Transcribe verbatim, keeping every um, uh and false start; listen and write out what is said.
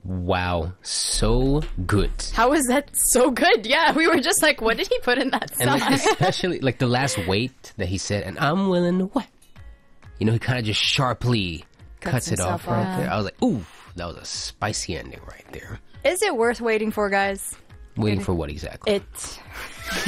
Wow, so good. How is that so good? Yeah, we were just like, what did he put in that And song? like, especially like the last wait that he said, and I'm willing to what? You know, he kind of just sharply cuts, Cuts it off himself right off. there. I was like, ooh, that was a spicy ending right there. Is it worth waiting for, guys? Waiting for what exactly? It